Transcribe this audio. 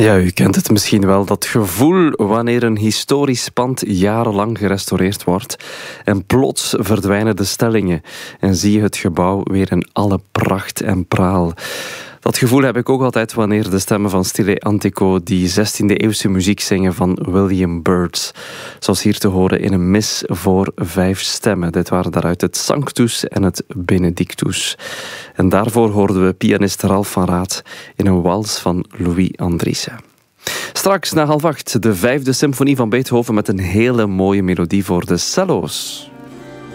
Ja, u kent het misschien wel, dat gevoel wanneer een historisch pand jarenlang gerestaureerd wordt en plots verdwijnen de stellingen en zie je het gebouw weer in alle pracht en praal. Dat gevoel heb ik ook altijd wanneer de stemmen van Stile Antico die 16e-eeuwse muziek zingen van William Byrd. Zoals hier te horen in een mis voor 5 stemmen. Dit waren daaruit het Sanctus en het Benedictus. En daarvoor hoorden we pianist Ralph van Raat in een wals van Louis Andriessen. Straks na 7:30 de 5e symfonie van Beethoven met een hele mooie melodie voor de cello's.